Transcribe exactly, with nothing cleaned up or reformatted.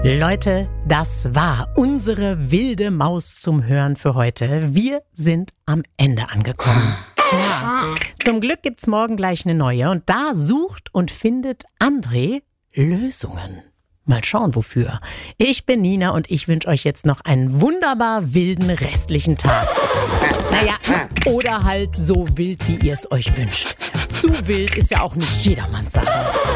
Leute, das war unsere wilde Maus zum Hören für heute. Wir sind am Ende angekommen. Ja. Zum Glück gibt's morgen gleich eine neue und da sucht und findet André Lösungen. Mal schauen, wofür. Ich bin Nina und ich wünsche euch jetzt noch einen wunderbar wilden restlichen Tag. Naja, oder halt so wild, wie ihr es euch wünscht. Zu wild ist ja auch nicht jedermanns Sache.